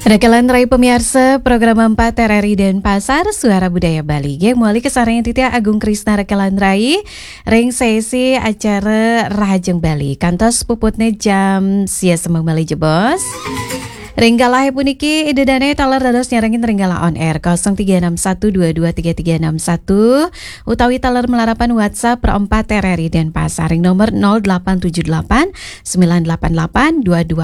Rekelan Rai pemirsa program 4 RRI Denpasar Suara Budaya Bali. Muali kesarang Titia Agung Krisna Rekelan Rai ring sesi acara Rahajeng Bali. Kantos puputnya jam sia semang Bali jebos. Ringgalah puniki idedane taler dados nyarengin ringgalah on air 0361223361 utawi taler melarapan WhatsApp per 4 RRI Denpasar ring nomor 0878 988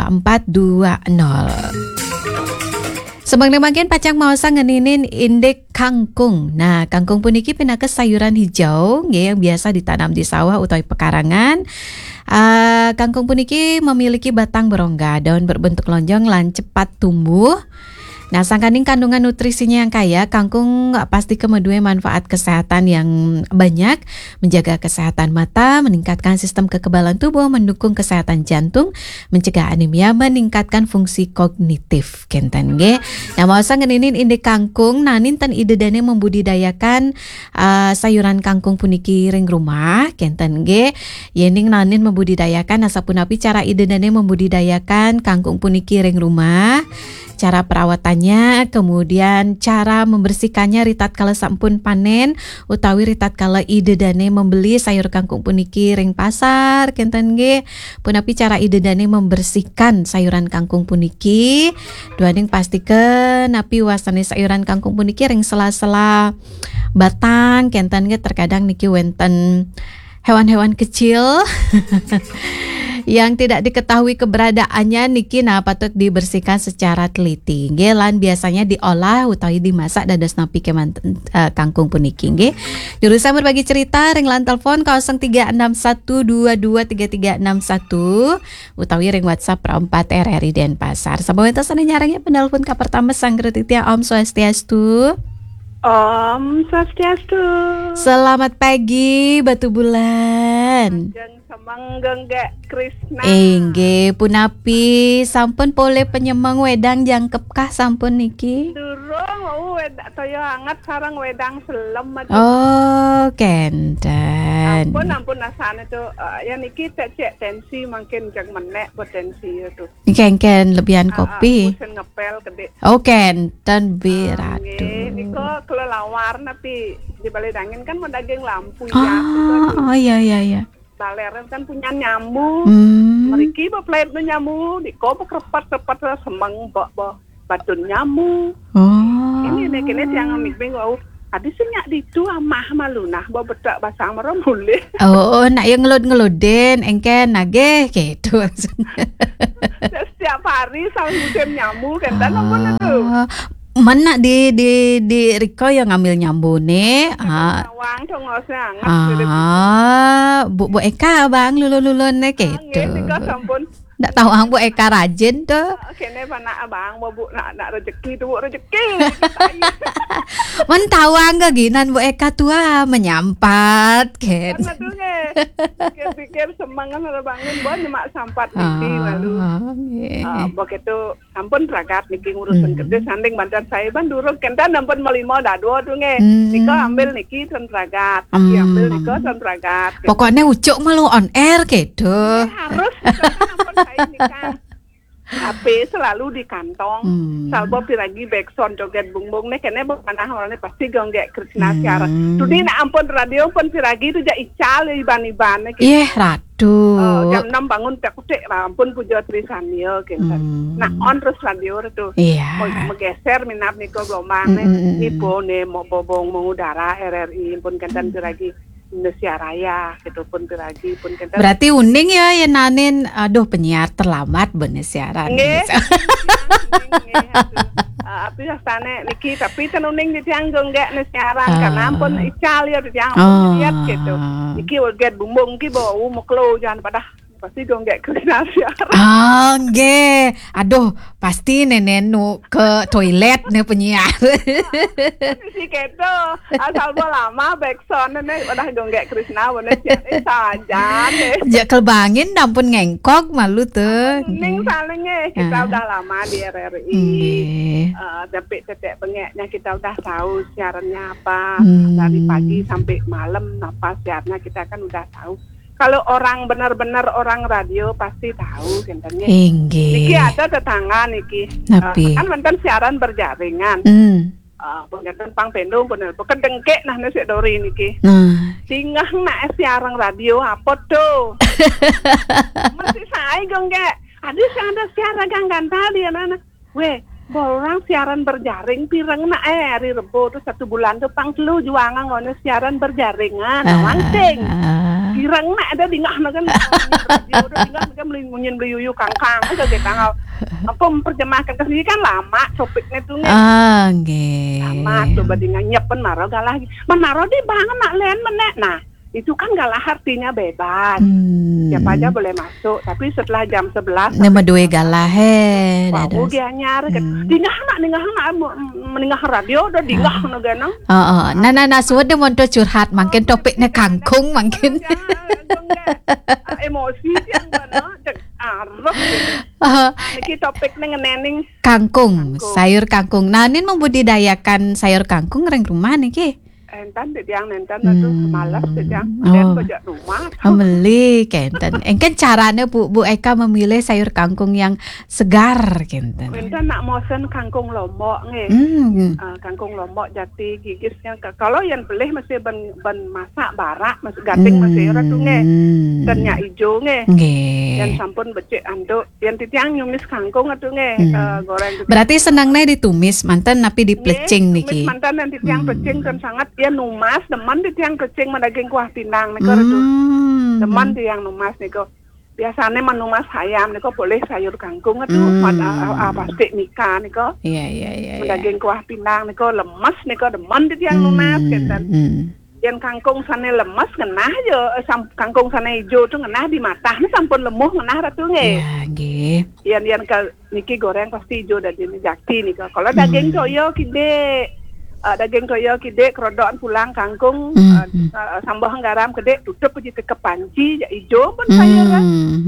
22420. Sebang bagian pacang mausa ngeninin indek kangkung. Nah, kangkung puniki pinakes sayuran hijau yang biasa ditanam di sawah utawi pekarangan. Kangkung puniki memiliki batang berongga, daun berbentuk lonjong lan cepat tumbuh. Nah, sangkaning kandungan nutrisinya yang kaya, kangkung pasti kemedue manfaat kesehatan yang banyak, menjaga kesehatan mata, meningkatkan sistem kekebalan tubuh, mendukung kesehatan jantung, mencegah anemia, meningkatkan fungsi kognitif. Kenten ge. Nah, mau ngeninin inde kangkung, nah ninten idedane membudidayakan sayuran kangkung puniki ring rumah. Kenten ge. Yening nanin membudidayakan asapunapi cara idedane membudidayakan kangkung puniki ring rumah. Cara perawatannya, kemudian cara membersihkannya ritat kala sampun panen utawi ritat kala idedane membeli sayur kangkung puniki ring pasar kenten ge punapi cara idedane membersihkan sayuran kangkung puniki duaning pastikeun napi wasane sayuran kangkung puniki ring sela-sela batang kenten ge terkadang niki wenten hewan-hewan kecil yang tidak diketahui keberadaannya niki patut dibersihkan secara teliti. Nggih lan biasanya diolah utawi dimasak dados napi keman kangkung puniki nggih. Jurusan berbagi cerita ring lan telepon 0361223361 utawi ring WhatsApp 4 RRI Denpasar. Sabawentos ane nyarengnya penelpon ka pertama Sanggeut Titia Om Swastiastu. Om Swastiastu. Selamat pagi Batu Bulan. Semanggeng Krisna. Nggih punapi sampun pole penyemang wedang jangkep kah sampun niki? Durung wedak toyo hangat sareng wedang selem. Oh, kenten. Ampun asane tuh ya niki cek tensi mungkin jang menek potensi itu. Ken lebihan kopi. Musen ngepel gede. Oh, kenten biratu. Niko kelelawar tapi di Balai Dangin kan mau daging lampu ya. Oh iya. Baleren kan punya nyamuk. Meriki plate nyamuk, di kopo krepat semang batun nyamuk. Oh. Ini yang mikbeng wau. Adi senyak ditu amah malunah bawa bedak basang merem boleh. Oh, nak yang ngelud-ngeludin engken nageh gitu. Setiap hari sama musim nyamuk kan dan apa itu? Mana di Riko yang ngambil nyambune Wang tuh ngosnya Bu Eka bang lulun-lulunnya gitu. Nggak tahu Bu Eka rajin tuh. Kene panak abang Bu nak rezeki tuh rezeki. Man tahu angga ginan Bu Eka tua menyampat kan. Karena tuh pikir semangat ada bangun bon nyemak sampat niki lalu. Begitu ampun ragat niki ngurusin gede sanding bantuan saya ban durung kentan ampun melimo dado tuh Niko ambil niki ten ragat. Ambil Niko ten ragat. Pokoknya ucuk malu on air gitu. Harus ampun saya nikah. HP selalu di kantong. Salbo piragi backsound joget bungbung nih kene panah orangnya pasti gonggek Krisna siara. Tudi nak ampun radio pun piragi itu ja ical iban-iban gitu. Ratu. Jam 6 bangun tek-tek ampun puja Trisanil gitu. Nah on terus radio itu. Menggeser minap niko gelombang ibu nih mau bobong mengudara RRI pun kentan piragi Indonesia Raya gitu pun piragi pun kentan. Berarti uning ya nanin aduh penyiar terlambat bener siaran. Tapi rasane niki tapi tenuning di tiang gonggek nih siaran karena ampun ical ya di tiang lihat gitu. Niki weget bumbung ki bau meklo jangan pada pasti gonggek Krisna siaran. Nggih. Aduh, pasti nenenu ke toilet nih penyiar. Si keto asal lama backsound nih udah gonggek Krisna bener saja nih. Ya kelbangin dampun ngengkok malu tuh. Ning salingnya kita udah lama di RRI. Tapi tetek bengeknya kita udah tahu siarannya apa dari pagi sampai malam apa siarnya kita kan udah tahu. kalau orang benar-benar orang radio pasti tahu kentennya. Inggih. Niki ada tetangga niki. Napi. Kan wonten siaran berjaringan. Punten pang pendung punten kedengkek nah nasi dori niki. Tingah nak siaran radio apa tuh? Masih saya gongge. Ada siaran kan tadi anak. Weh, orang siaran berjaring pirang nak hari Rebo tuh 1 bulan tuh pang telu juangan ngono siaran berjaringan. Langsing. Pirang nak ada dingah kan radio udah dingah kan melingungin beli yuyu kangkang aja kita tanggal apa memperjemahkan ke sini kan lama topiknya tuh nggih. Lama coba dingah nyepen maro galah menaro di banget nak len menek nah itu kan galah artinya bebas siapa aja boleh masuk tapi setelah jam 11 nama dua galah Wah, dia nyar kan. Dingah nak meningah radio udah dingah ganang. Nah sudah dia mau curhat makin topiknya kangkung makin. Emosi yang mana cek arep. Niki topiknya ngenening kangkung, sayur kangkung. Nah, ini membudidayakan sayur kangkung reng rumah niki. Enten nenten itu malas yang dan pojok rumah. Ameli kenten. Engken caranya Bu Eka memilih sayur kangkung yang segar kenten. Enten nak mosen kangkung lombok nge. Kangkung lombok jati gigisnya. Kalau yang beli mesti ben masak barak, mesti gating mesti ora tuh nge. Dan nya ijo nge. Dan sampun becik anduk. Yang titiang nyumis kangkung atuh nge. Goreng. Berarti senangnya ditumis mantan tapi diplecing niki. Mantan yang titiang plecing kan sangat ya numas demen di tiang kecing daging kuah pinang niko itu demen di yang numas niko biasanya menumas ayam niko boleh sayur kangkung itu pada pasti nikah niko daging kuah pinang niko lemes niko demen di tiang numas kenten yang kangkung sana lemes ngenah yo kangkung sana hijau tuh ngenah di mata nih sampun lemuh ngenah ratu nge yang niki goreng pasti hijau dari jakti niko kalau daging toyo kide daging toyo kide kerodokan pulang kangkung sambal garam kede tutup aja ke panci ya ijo pun sayuran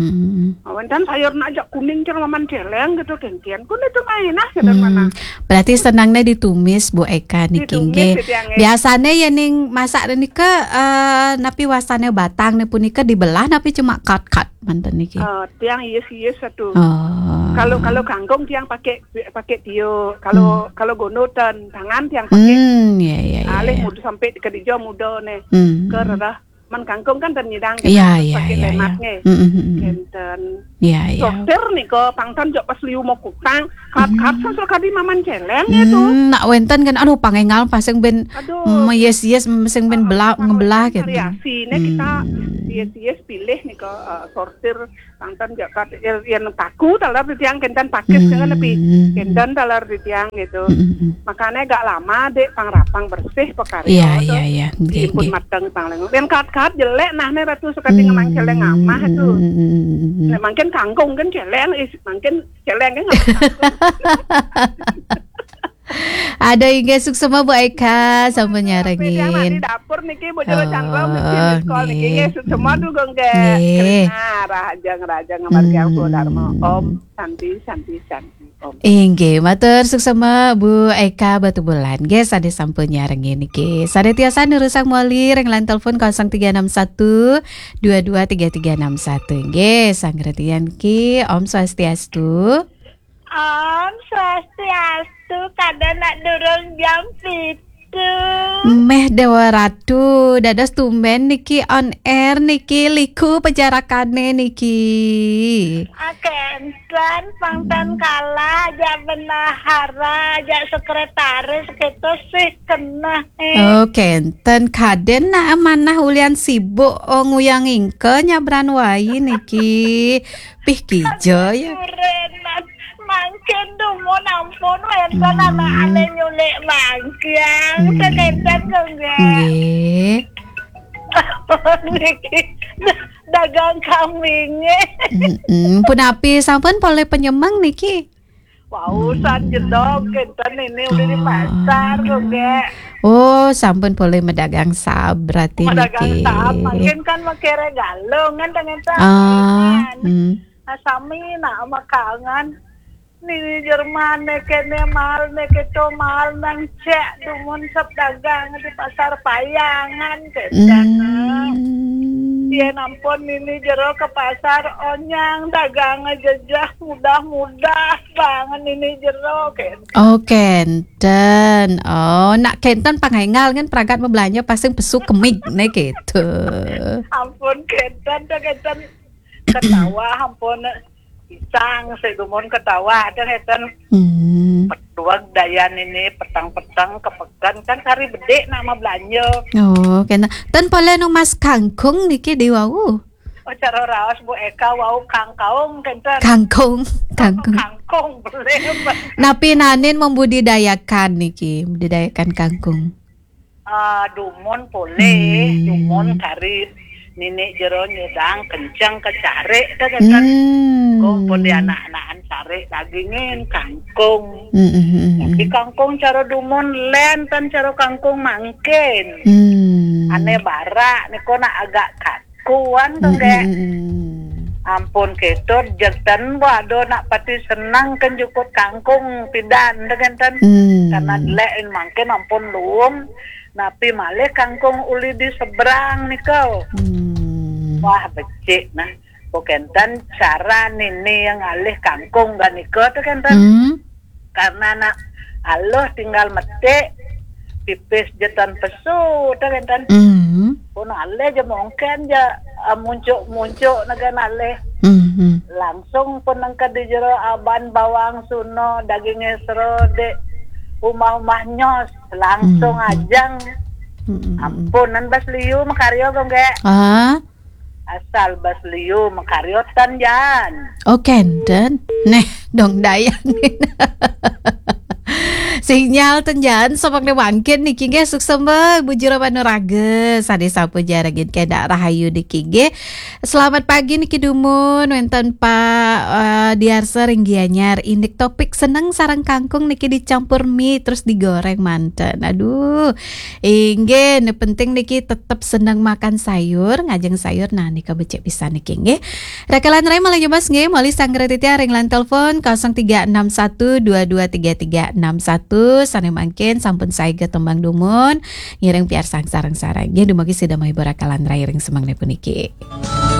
awan sayur nak ajak kuning cang laman celeng gitu kengkian pun itu enak sedang mana berarti senangnya ditumis Bu Eka niki biasanya ya ning masak nika napi wasane batang nih punika dibelah napi cuma cut mantan niki tiang yes satu kalau kangkung tiang pakai tio kalau gonotan tangan tiang pakai alih mudah sampai ke dijauh muda nih kerana man kangkung kan ternyidang pakai lemaknya kenten dokter nih ke pangtan jok pas liu mau kutang kat sosok kadi maman celeng itu nak wenten kan aduh pangengal pasang ben yes pasang ben ngebelah gitu variasi nih kita yes pilih nih ke sortir pangtan jok kat yang paku talar di tiang kenten pakis dengan lebih kenten talar di tiang gitu makanya gak lama dek pangrapang bersih pekari diimpun mateng panglengung dan kat jelek nah nih ratu suka tinggal celeng amah itu makin kangkung kan celeng makin celeng kan ada yang suksema Bu Eka sampai nyarengin di dapur niki bocor cangkong mesti sekolah niki semua tuh gongge raja ngamarga aku dharma om santi om inggih matur suksema Bu Eka Batu Bulan guys ada sampun nyarengin niki sade tiasa nurusak moli reng lan telepon 0361 223361 nggih sangretian ki Om Swastiastu Om Swastiastu kadang nak durung jam 7 Meh Dewa Ratu dados tumben niki on air niki liku penjarakane niki Kenten pangtan kalah aja benahara aja sekretaris gitu sih kena kenten kaden na amanah ulian sibuk nguyang ingke nyabran wayi niki pih kijo ya mangkin dumun ampun wenten anak ane nyulik mangkiang sekenten enggak niki dagang kambingnya punapi sampun boleh penyemang niki pausan jedog kenten ini udah di pasar enggak sampun boleh medagang sab berarti medagang sab makin kan make regalong kan ternyata sami nak makangan ni Jerman kene mal keto mal nang cek dumun sep dagang di pasar payangan kene Yen ampun ini jero ke pasar onyang dagang jejah mudah-mudah banget ini jero Oh kenten. Oh nak kenten pangaingal kan peragat membelanja pasang besuk kemik nih gitu. Ampun kenten ketawa ampun pisang segumon ketawa ada kenten petuang dayan ini petang-petang kepekan kan hari bedek nama belanja. Oh kenten. Ten pole no mas kangkung niki di wau. Oh cara raos Bu Eka wau kangkung kenten. Kangkung. Kangkung boleh. Napi nanin membudidayakan membudidayakan kangkung. Dumon boleh, dumon kari nenek jero nyedang kencang kecare kan kumpul di anak-anakan cari dagingin kangkung. Di kangkung cara dumon len tan cara kangkung mangkin. Ane bara niko nak agak kakuan tuh kayak. Ampun ketor jertan wado nak pati senang kan jukut kangkung pidan dengan tan karena lein mangkin ampun luum napi malih kangkung uli di seberang niko. Wah becik nah bukantan cara nini yang alih kangkung dan niko tuh kan tan karena nak Allah tinggal metik pipis jetan pesu tuh kan tan pun alih je mungkin je muncul nagan alih langsung pun nangka di jero aban bawang suno dagingnya serode umah nyos langsung ajang ampunan bas liu makaryo gongge asal bas liu makaryotan jan kenten neh dong dayanin sinyal tenjan sopak ne wangkin niki ge suksema bujura panuraga sade sapu jaragin kedak rahayu niki ge. Selamat pagi niki dumun wenten Pak Diarsa Ringgianyar indik topik seneng sarang kangkung niki dicampur mie terus digoreng manten. Aduh inge ne penting niki tetep seneng makan sayur ngajeng sayur nah nika becek bisa niki nge. Rekalan rai malah nyebas nge mali sanggre titia ringlan telepon 0361223361 sane mangkin sampun saega tembang dumun ngiring piar sang sarang-sarang. Ya dumagi sida mahibur rakalan rai ring semang puniki.